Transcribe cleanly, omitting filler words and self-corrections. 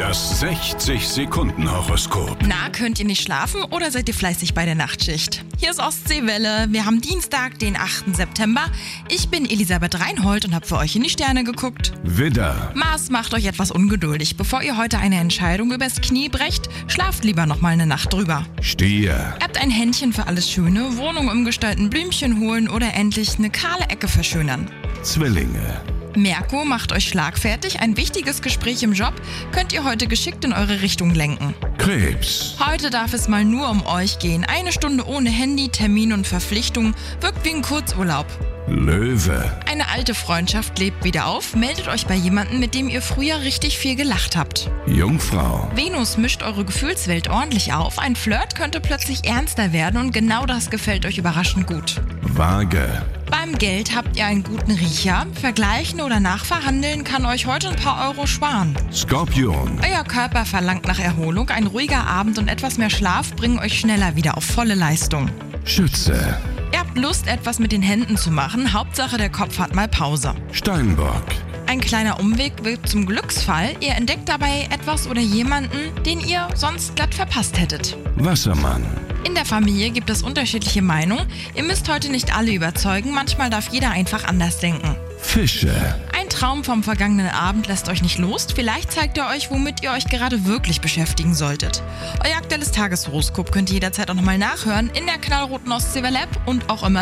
Das 60-Sekunden-Horoskop. Na, könnt ihr nicht schlafen oder seid ihr fleißig bei der Nachtschicht? Hier ist Ostseewelle. Wir haben Dienstag, den 8. September. Ich bin Elisabeth Reinhold und habe für euch in die Sterne geguckt. Widder, Mars macht euch etwas ungeduldig. Bevor ihr heute eine Entscheidung übers Knie brecht, schlaft lieber noch mal eine Nacht drüber. Stier, Ihr habt ein Händchen für alles Schöne, Wohnung umgestalten, Blümchen holen oder endlich eine kahle Ecke verschönern. Zwillinge, Merkur macht euch schlagfertig. Ein wichtiges Gespräch im Job könnt ihr heute geschickt in eure Richtung lenken. Krebs, Heute darf es mal nur um euch gehen. Eine Stunde ohne Handy, Termin und Verpflichtung wirkt wie ein Kurzurlaub. Löwe, Eine alte Freundschaft lebt wieder auf. Meldet euch bei jemandem, mit dem ihr früher richtig viel gelacht habt. Jungfrau, Venus mischt eure Gefühlswelt ordentlich auf. Ein Flirt könnte plötzlich ernster werden und genau das gefällt euch überraschend gut. Waage, Beim Geld habt ihr einen guten Riecher. Vergleichen oder nachverhandeln kann euch heute ein paar Euro sparen. Skorpion, Euer Körper verlangt nach Erholung. Ein ruhiger Abend und etwas mehr Schlaf bringen euch schneller wieder auf volle Leistung. Schütze, Ihr habt Lust, etwas mit den Händen zu machen. Hauptsache, der Kopf hat mal Pause. Steinbock, Ein kleiner Umweg wird zum Glücksfall. Ihr entdeckt dabei etwas oder jemanden, den ihr sonst glatt verpasst hättet. Wassermann, In der Familie gibt es unterschiedliche Meinungen. Ihr müsst heute nicht alle überzeugen. Manchmal darf jeder einfach anders denken. Fische, Ein Traum vom vergangenen Abend lässt euch nicht los. Vielleicht zeigt er euch, womit ihr euch gerade wirklich beschäftigen solltet. Euer aktuelles Tageshoroskop könnt ihr jederzeit auch nochmal nachhören in der knallroten Ostseewelle App und auch immer